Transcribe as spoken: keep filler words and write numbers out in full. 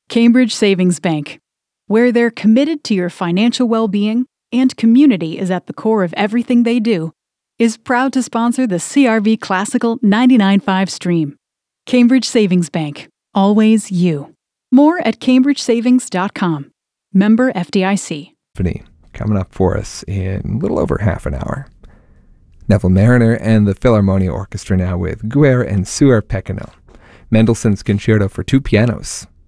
Cambridge Savings Bank, where they're committed to your financial well-being and community is at the core of everything they do, is proud to sponsor the C R V Classical ninety-nine point five stream. Cambridge Savings Bank. Always you. More at cambridge savings dot com. Member F D I C. Coming up for us in a little over half an hour. Neville Marriner and the Philharmonia Orchestra now with Guerre and Suor Peccano. Mendelssohn's Concerto for Two Pianos.